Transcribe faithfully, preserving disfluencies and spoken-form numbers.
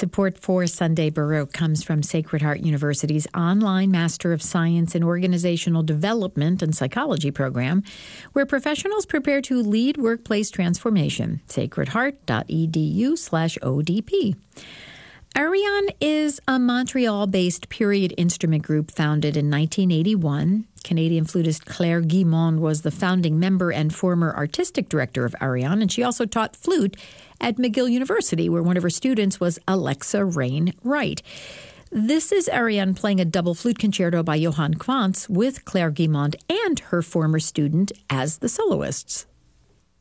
Support for Sunday Baroque comes from Sacred Heart University's online Master of Science in Organizational Development and Psychology program, where professionals prepare to lead workplace transformation. sacredheart.edu slash ODP. Ariane is a Montreal-based period instrument group founded in nineteen eighty-one. Canadian flutist Claire Guimond was the founding member and former artistic director of Ariane, and she also taught flute at McGill University, where one of her students was Alexa Rain Wright. This is Ariane playing a double flute concerto by Johann Quantz with Claire Guimond and her former student as the soloists.